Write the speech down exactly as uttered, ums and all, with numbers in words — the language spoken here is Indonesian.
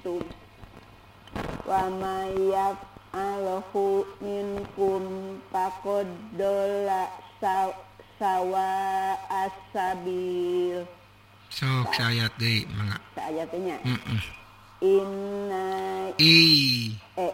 antum wa may yaf'alhu minkum faqad dalla sawa as-sabil. Sok sayat deui mangga. Saayatnya. Heeh. Inna I eh